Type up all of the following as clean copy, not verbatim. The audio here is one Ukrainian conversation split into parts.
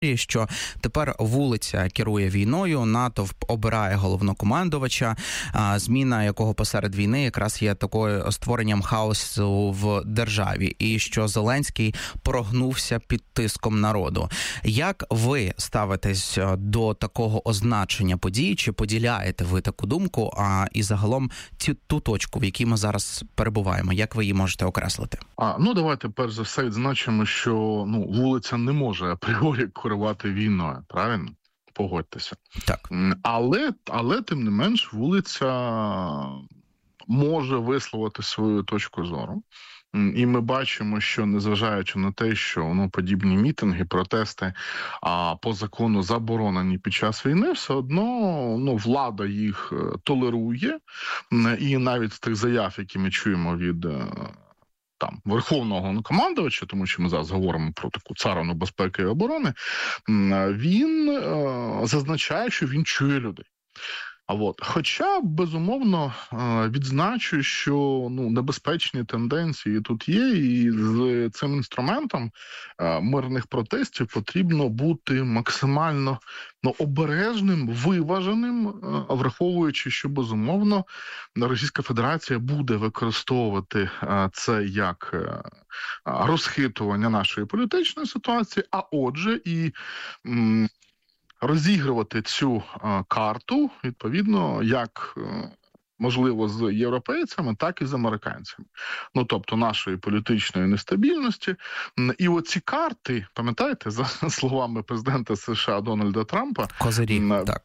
що тепер вулиця керує війною, натовп обирає головнокомандувача, зміна якого посеред війни якраз є такою створенням хаосу в державі, і що Зеленський прогнувся під тиском народу. Як ви ставитесь до такого означення подій? Чи поділяєте ви таку думку? І загалом ту точку, в якій ми зараз перебуваємо, як ви її можете окреслити? Давайте перш за все відзначимо, що вулиця не може апріорі керувати війною, правильно? Погодьтеся. Так. Але тим не менш вулиця може висловити свою точку зору. І ми бачимо, що незважаючи на те, що подібні мітинги, протести по закону заборонені під час війни, все одно влада їх толерує. І навіть з тих заяв, які ми чуємо від верховного командувача, тому що ми зараз говоримо про таку царину безпеки і оборони, він зазначає, що він чує людей. Хоча, безумовно, відзначу, що небезпечні тенденції тут є, і з цим інструментом мирних протестів потрібно бути максимально обережним, виваженим, враховуючи, що, безумовно, Російська Федерація буде використовувати це як розхитування нашої політичної ситуації, а отже і розігрувати цю карту, відповідно, як можливо з європейцями, так і з американцями. Тобто нашої політичної нестабільності. І оці карти, пам'ятаєте, за словами президента США Дональда Трампа, козирі,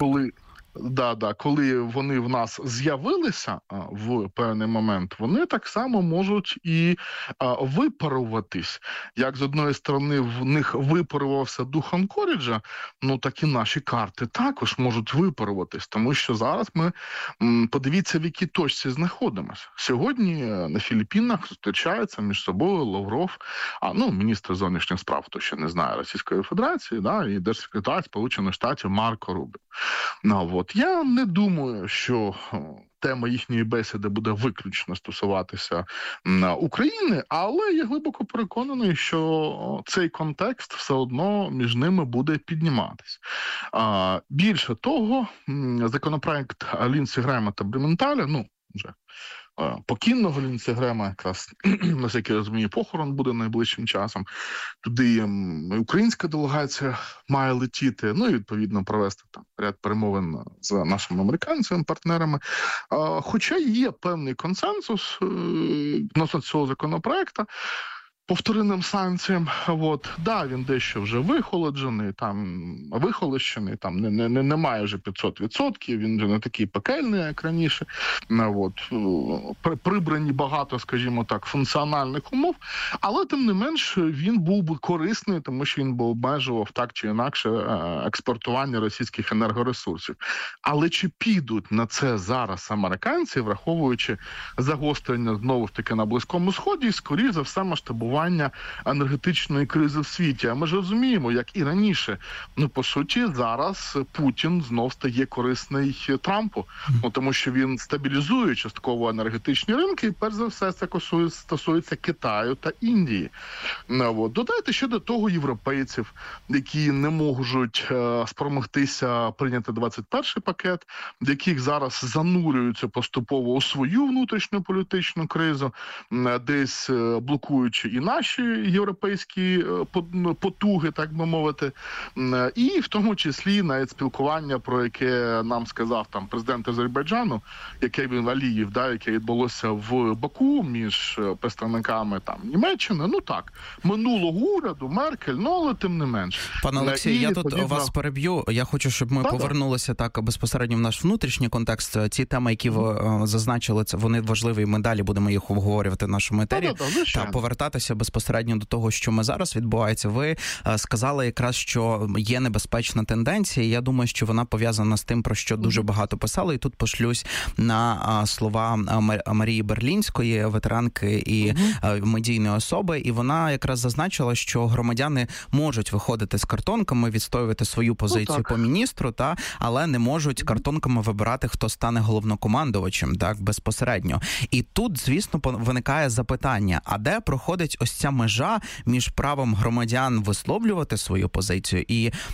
коли вони в нас з'явилися в певний момент, вони так само можуть і випаруватись. Як з одної сторони в них випарувався дух Анкоріджа, так і наші карти також можуть випаруватись. Тому що зараз ми, подивіться, в якій точці знаходимося. Сьогодні на Філіппінах зустрічаються між собою Лавров, міністр зовнішніх справ, хто ще не знає, Російської Федерації, і держсекретар Сполучених Штатів Марко Рубіо. Я не думаю, що тема їхньої бесіди буде виключно стосуватися України, але я глибоко переконаний, що цей контекст все одно між ними буде підніматись. Більше того, законопроект Ліндсі Грема та Блюменталя, вже покійного Ліндсі Грема, якраз, наскільки я розумію, похорон буде найближчим часом. Туди українська делегація має летіти, і, відповідно, провести ряд перемовин з нашими американцями, партнерами. Хоча є певний консенсус відносно цього законопроекту, по вторинним санкціям, він дещо вже вихолоджений, вихолощений, немає вже 500%, він вже не такий пекельний, як раніше. Прибрані багато, скажімо так, функціональних умов, але тим не менш він був би корисний, тому що він би обмежував так чи інакше експортування російських енергоресурсів. Але чи підуть на це зараз американці, враховуючи загострення знову ж таки на Близькому Сході, і скоріше за все масштабування енергетичної кризи в світі. А ми ж розуміємо, як і раніше, по суті, зараз Путін знов стає корисний Трампу, тому що він стабілізує частково енергетичні ринки, і перш за все це стосується Китаю та Індії. Додайте ще до того європейців, які не можуть спромогтися прийняти 21-й пакет, в яких зараз занурюються поступово у свою внутрішню політичну кризу, десь блокуючи і наші європейські потуги, так би мовити, і в тому числі навіть спілкування, про яке нам сказав президент Азербайджану, яке він Алієв, яке відбулося в Баку між представниками Німеччини, минулого уряду, Меркель, але тим не менш. Пане Олексій, я тут вас переб'ю. Я хочу, щоб ми повернулися безпосередньо в наш внутрішній контекст. Ці теми, які ви зазначили, вони важливі, і ми далі будемо їх обговорювати в нашому етері. Та повертатися безпосередньо до того, що ми зараз відбувається. Ви сказали якраз, що є небезпечна тенденція. Я думаю, що вона пов'язана з тим, про що дуже багато писали. І тут пошлюсь на слова Марії Берлінської, ветеранки і медійної особи. І вона якраз зазначила, що громадяни можуть виходити з картонками, відстоювати свою позицію по міністру, але не можуть картонками вибирати, хто стане головнокомандувачем, безпосередньо. І тут, звісно, виникає запитання, а де проходить ось ця межа між правом громадян висловлювати свою позицію і